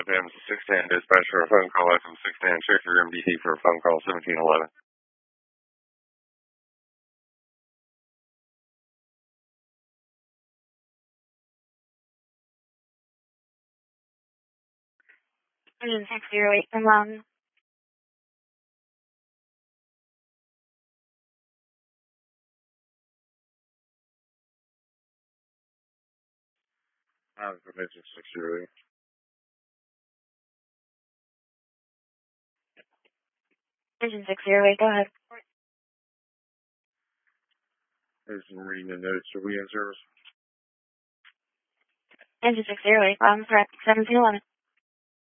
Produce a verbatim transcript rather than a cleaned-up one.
F M six ten, dispatch for a phone call F M six ten, check your M D T for a phone call seventeen eleven. Engine six zero eight from Mountain. I have permission six zero eight. Engine six zero eight, go ahead. There's some reading the notes. Are we in service? Engine six zero eight, um, correct, seventeen eleven.